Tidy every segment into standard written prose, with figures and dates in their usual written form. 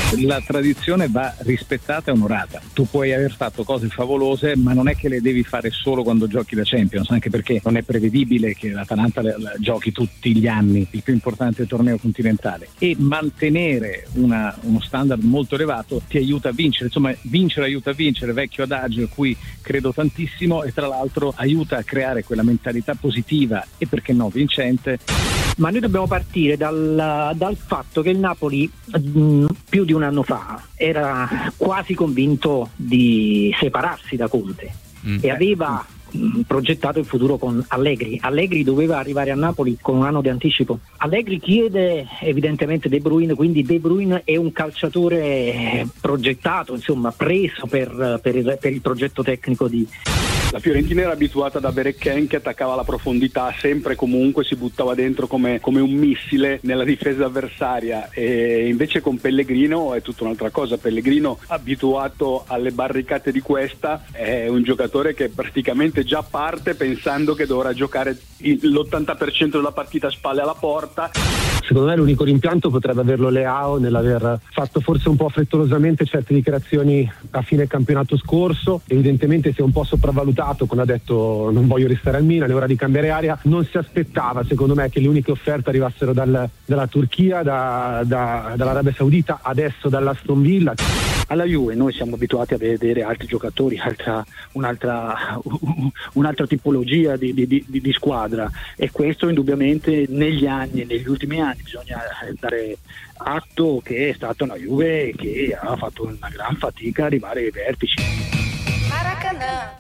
La tradizione va rispettata e onorata. Tu puoi aver fatto cose favolose, ma non è che le devi fare solo quando giochi la Champions, anche perché non è prevedibile che l'Atalanta la giochi tutti gli anni, il più importante torneo continentale. E mantenere uno standard molto elevato ti aiuta a vincere. Insomma, vincere aiuta a vincere, vecchio adagio a cui credo tantissimo, e tra l'altro aiuta a creare quella mentalità positiva e, perché no, vincente. Ma noi dobbiamo partire dal fatto che il Napoli più di un anno fa era quasi convinto di separarsi da Conte e aveva progettato il futuro con Allegri. Allegri doveva arrivare a Napoli con un anno di anticipo. Allegri chiede evidentemente De Bruyne, quindi De Bruyne è un calciatore progettato, insomma preso per il progetto tecnico di... La Fiorentina era abituata ad avere Ken che attaccava la profondità, sempre comunque si buttava dentro come un missile nella difesa avversaria, e invece con Pellegrino è tutta un'altra cosa. Pellegrino, abituato alle barricate di questa, è un giocatore che praticamente già parte pensando che dovrà giocare l'80% della partita a spalle alla porta. Secondo me l'unico rimpianto potrebbe averlo Leao nell'aver fatto forse un po' frettolosamente certe dichiarazioni a fine campionato scorso. Evidentemente si è un po' sopravvalutato quando ha detto non voglio restare al Milan, è ora di cambiare aria. Non si aspettava, secondo me, che le uniche offerte arrivassero dalla Turchia, dall'Arabia Saudita, adesso dall'Aston Villa. Alla Juve noi siamo abituati a vedere altri giocatori, un'altra tipologia di squadra, e questo indubbiamente negli ultimi anni bisogna dare atto che è stata una Juve che ha fatto una gran fatica ad arrivare ai vertici. Maracanã.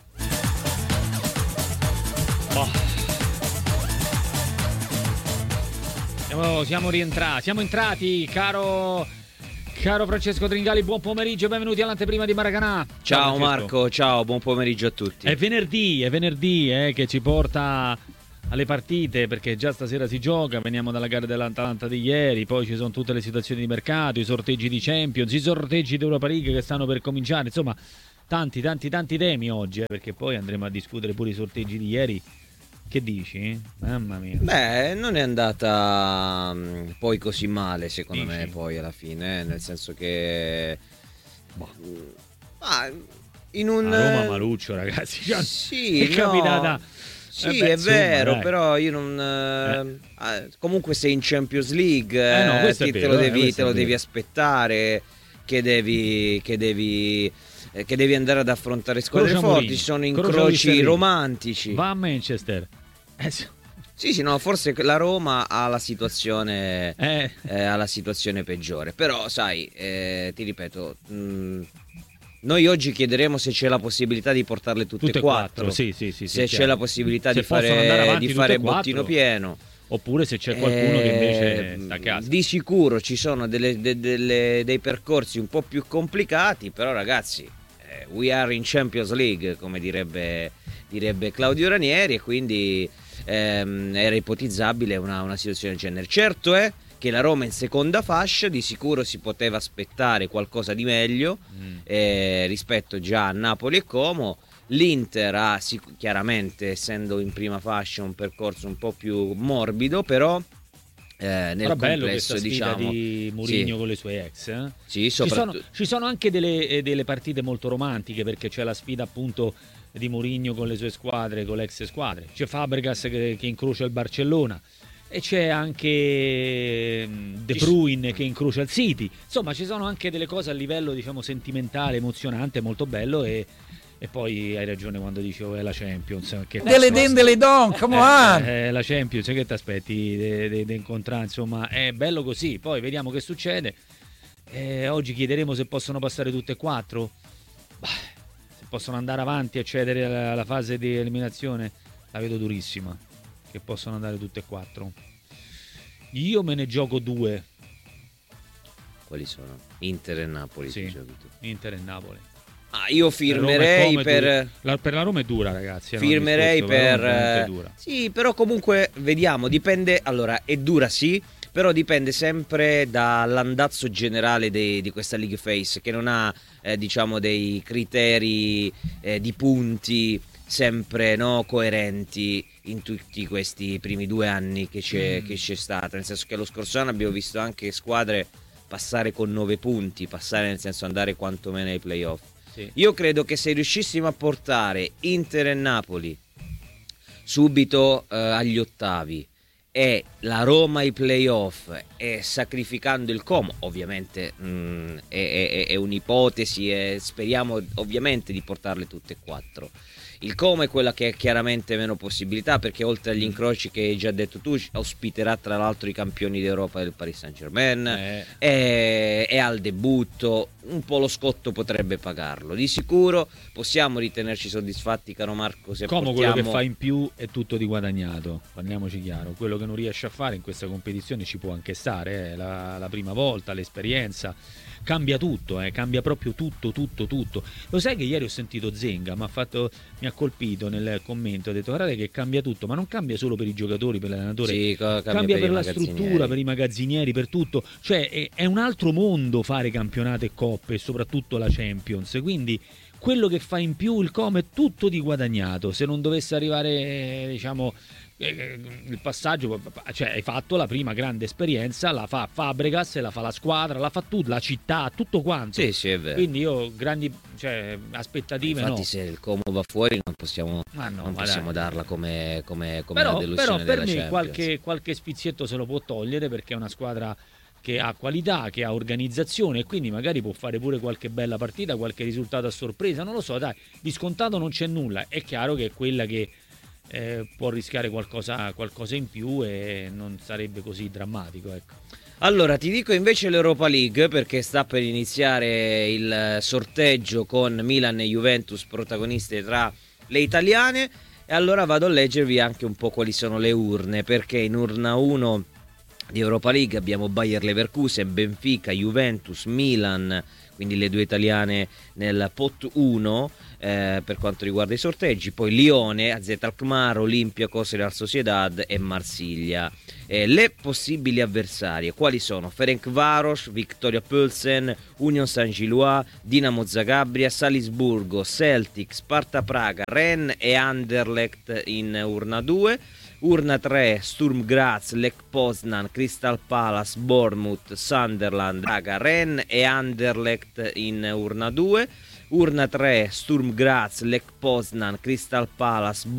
Siamo entrati, caro Francesco Tringali, buon pomeriggio, benvenuti all'anteprima di Maracanã. Ciao Marco, ciao, buon pomeriggio a tutti. È venerdì che ci porta alle partite, perché già stasera si gioca, veniamo dalla gara dell'Atalanta di ieri, poi ci sono tutte le situazioni di mercato, i sorteggi di Champions, i sorteggi di Europa League che stanno per cominciare, insomma tanti temi oggi, perché poi andremo a discutere pure i sorteggi di ieri. Che dici? Mamma mia. Beh, non è andata poi così male, secondo me, poi alla fine, nel senso che in un Roma Maluccio, ragazzi, sì, è capitata. Sì, è vero, dai. Però io non comunque sei in Champions League, te lo devi aspettare, che devi andare ad affrontare squadre forti, ci sono incroci romantici. Va a Manchester. Sì, no, forse la Roma ha la situazione peggiore, però sai, ti ripeto, noi oggi chiederemo se c'è la possibilità di portarle tutte e quattro. Sì, se c'è la possibilità di fare bottino pieno. Oppure se c'è qualcuno che invece sta a casa. Di sicuro ci sono dei percorsi un po' più complicati, però ragazzi, we are in Champions League, come direbbe Claudio Ranieri, e quindi era ipotizzabile una situazione del genere. Certo è che la Roma in seconda fascia di sicuro si poteva aspettare qualcosa di meglio rispetto già a Napoli e Como. L'Inter ha chiaramente, essendo in prima fascia, un percorso un po' più morbido, però nel complesso, diciamo, di Mourinho con le sue ex. Sì, ci sono anche delle partite molto romantiche, perché c'è la sfida appunto di Mourinho con le sue squadre, con le ex squadre. C'è Fabregas che incrocia il Barcellona, e c'è anche De Bruyne che incrocia il City. Insomma, ci sono anche delle cose a livello, diciamo, sentimentale, emozionante, molto bello. E poi hai ragione quando dicevo è la Champions. Delle don, come on! La Champions, che ti aspetti di incontrare? Insomma, è bello così. Poi vediamo che succede. Oggi chiederemo se possono passare tutte e quattro. Se possono andare avanti e accedere alla fase di eliminazione, la vedo durissima. Che possono andare tutte e quattro. Io me ne gioco due. Quali sono? Inter e Napoli. Sì, Inter e Napoli. Io firmerei per la Roma è dura, ragazzi. Firmerei per sì, però comunque vediamo, dipende. Allora, è dura sì, però dipende sempre dall'andazzo generale di questa League Phase, che non ha diciamo dei criteri di punti sempre coerenti in tutti questi primi 2 anni che c'è stata, nel senso che lo scorso anno abbiamo visto anche squadre passare con 9 punti, passare nel senso andare quantomeno ai playoff. Sì. Io credo che se riuscissimo a portare Inter e Napoli subito agli ottavi e la Roma ai playoff e sacrificando il Como, ovviamente è un'ipotesi e speriamo ovviamente di portarle tutte e 4. Il Como è quella che ha chiaramente meno possibilità, perché oltre agli incroci che hai già detto tu ospiterà tra l'altro i campioni d'Europa del Paris Saint-Germain e al debutto un po' lo scotto potrebbe pagarlo. Di sicuro possiamo ritenerci soddisfatti, caro Marco, se Como portiamo... quello che fa in più è tutto di guadagnato, parliamoci chiaro. Quello che non riesce a fare in questa competizione ci può anche stare, la prima volta, l'esperienza cambia tutto, cambia proprio tutto. Lo sai che ieri ho sentito Zenga, mi ha colpito nel commento, ha detto guardate che cambia tutto, ma non cambia solo per i giocatori, per l'allenatore, sì, cambia per la struttura, per i magazzinieri, per tutto, cioè è un altro mondo fare campionato e coppe, e soprattutto la Champions, quindi quello che fa in più il Como è tutto di guadagnato. Se non dovesse arrivare, diciamo, il passaggio, cioè hai fatto la prima grande esperienza, la fa Fabregas, la fa la squadra, la fa tu, la città, tutto quanto. Sì, è vero. Quindi io grandi aspettative. Infatti no. Se il Como va fuori non possiamo darla come però, una delusione per della me Champions. qualche spizietto se lo può togliere, perché è una squadra che ha qualità, che ha organizzazione, e quindi magari può fare pure qualche bella partita, qualche risultato a sorpresa, non lo so, dai, di scontato non c'è nulla. È chiaro che è quella che può rischiare qualcosa in più e non sarebbe così drammatico, ecco. Allora ti dico invece l'Europa League, perché sta per iniziare il sorteggio con Milan e Juventus protagoniste tra le italiane, e allora vado a leggervi anche un po' quali sono le urne, perché in urna 1 di Europa League abbiamo Bayer Leverkusen, Benfica, Juventus, Milan, quindi le due italiane nel pot 1 per quanto riguarda i sorteggi, poi Lione, AZ Alkmaar, Olympiacos, Real Sociedad e Marsiglia. Le possibili avversarie quali sono? Ferencváros, Viktoria Plzen, Union Saint-Gilloise, Dinamo Zagabria, Salisburgo, Celtic, Sparta Praga, Rennes e Anderlecht in urna 2. Urna 3, Sturm Graz, Lech Poznan, Crystal Palace, Bournemouth, Sunderland, Praga, Rennes e Anderlecht in urna 2. Urna 3, Sturm Graz, Lech Poznan, Crystal Palace,